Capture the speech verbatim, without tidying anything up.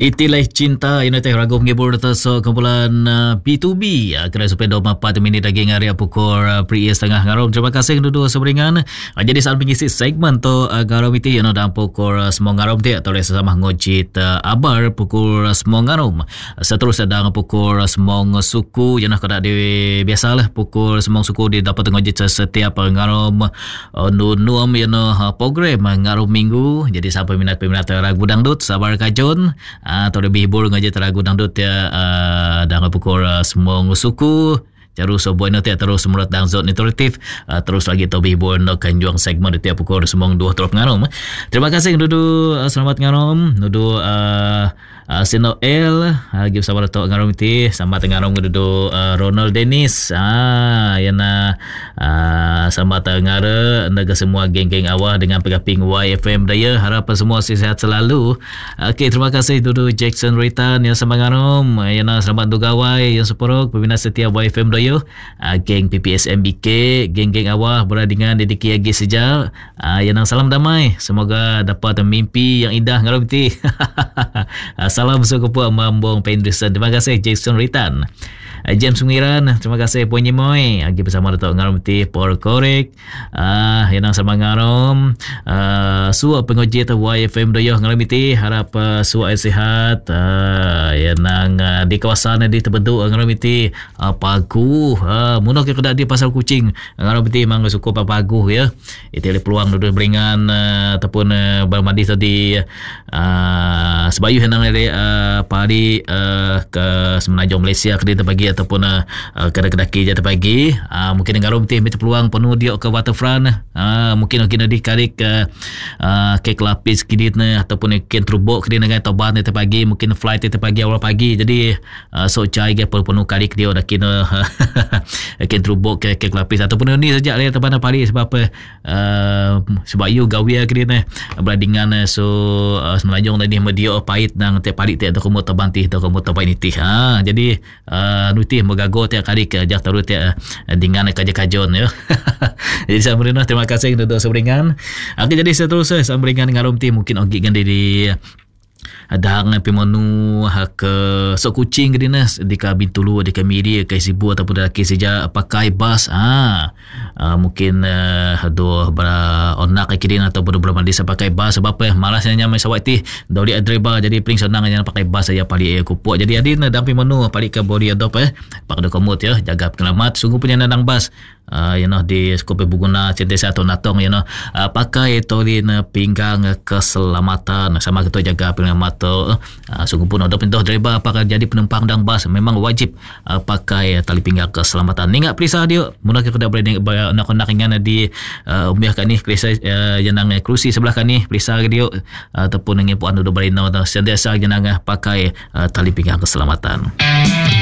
Itilah cinta ini teh ragu menghibur atas so, kumpulan uh, B two B uh, kena supaya dua puluh empat minit lagi ngari pukul uh, pria setengah ngarom. Terima kasih duduk seberingan. Uh, jadi saat mengisi segmen tu uh, ngarom itu yang dalam pukul uh, semua ngarom tu atau sesama ngojit uh, abar pukul uh, semua ngarom. Uh, seterusnya dalam pukul uh, semua suku yang nak kada di biasalah pukul semua suku dia dapat ngojit setiap uh, ngarom uh, nuam yang uh, program uh, ngarom minggu. Jadi sampai minat-minat ragu dangdut sabar kajon. Ah, atau lebih hibur ngajak lagu dangdut ya uh, dengan pukul uh, semua suku terus sebuah nanti terus semurut dangdut nutritif uh, terus lagi lebih hibur nak kanjuang segmen di tiap pukul semua dua terus ngarom. Terima kasih nudu uh, selamat ngarom nudu uh, Uh, Sino L lagi bersama Dato' ngarom iti sama tengarom nudu uh, Ronald Dennis ah yana uh, sama tengara naga semua geng-geng awah dengan pegaping Y F M daya harapan semua sihat selalu. Okey, terima kasih nudu Jackson Ritan yang sama ngarom yana selamat nudu gawai yang seporok pembina setia Y F M daya uh, geng P P S M B K geng-geng awah beradingan dediki lagi sejak uh, yana salam damai semoga dapat mimpi yang indah ngarom iti. Salam sukupu Mambong Penderson. Terima kasih Jason Ritan. James Sungiran, terima kasih Puan Yemoy. Lagi bersama Dato' Ngarom ti Paul Korek. Ah, yang sama ngarom. Ah, suap pengojit Y F M doyo ngarom ti harap uh, suap sihat. Ah, yang uh, di kawasan di terbentuk ngarom ti uh, pagu. Ah, munah ke di pasar kucing. Ngarom ti memang cukup pagu ya. Itu ada peluang duduk beringan uh, ataupun uh, bermandi tadi uh, sebayu henang dari uh, pari uh, ke Semenanjung Malaysia ke dia pagi ataupun uh, kedai-kedai jatuh pagi uh, mungkin ngarom ti minta peluang penuh dia ke waterfront uh, mungkin mungkin di karik uh, uh, kek lapis kini ataupun ken trubok kini dengan toban jatuh pagi mungkin flight jatuh pagi awal pagi jadi uh, so cai ke penuh karik dia dah kena ken trubok kek, kek lapis ataupun ni sejak dia tepan pagi sebab apa uh, sebab you gawe kini beradingan so uh, Semenanjung tadi media pahit nang tiap pagi tiap kamu terbantih atau kamu terbainiti ha jadi uh, nuti megago tiap kali ke jak taru tiap dengan kaja-kajon ya. Jadi saya berinak terima kasih untuk seberingan. Okey, jadi seterusnya sambringan ngarom ti mungkin ogi gande di ada hang pemenu ke sok kucing kedina di kabin tulu di kamiri ke sibu ataupun laki saja pakai bas ah uh, mungkin uh, aduh bara onak kedina ataupun belum mandi pakai bas sebab apa malasnya nyamai sawati doli adreba jadi pring senang jangan pakai bas saya pali air kupuk jadi adin dalam pemenu pali ke body adop eh pak de komut ya jaga penyelamat sungguh punya nadang bas uh, you know di skope buguna sentiasa atau natong you know uh, pakai tolin pinggang keselamatan sama kita jaga penyelamat atau uh, sungguh pun ada pintu driver apakah jadi penumpang dan bas memang wajib uh, pakai tali pinggang keselamatan. Ingat perisa dia mula kita boleh nak-nak ingat di uh, umiah kan ni perisa uh, yang nang kerusi sebelah kan ni perisa dia uh, ataupun ngin puan duduk berina sentiasa yang nang pakai uh, tali pinggang keselamatan.